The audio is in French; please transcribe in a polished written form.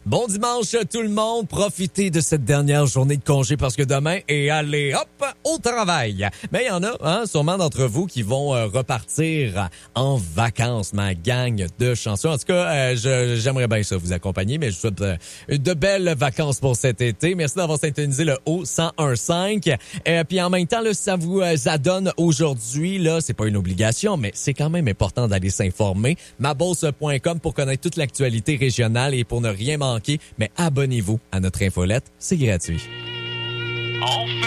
Bon dimanche tout le monde. Profitez de cette dernière journée de congé parce que demain, et allez, hop, au travail. Mais il y en a, sûrement d'entre vous qui vont repartir en vacances, ma gang de chanceux. En tout cas, j'aimerais bien ça vous accompagner, mais je vous souhaite de belles vacances pour cet été. Merci d'avoir syntonisé le O1015. Puis en même temps, là, ça vous adonne aujourd'hui, là, c'est pas une obligation, mais c'est quand même important d'aller s'informer. Mabosse.com pour connaître toute l'actualité régionale et pour ne rien manquer. Mais abonnez-vous à notre infolette, c'est gratuit.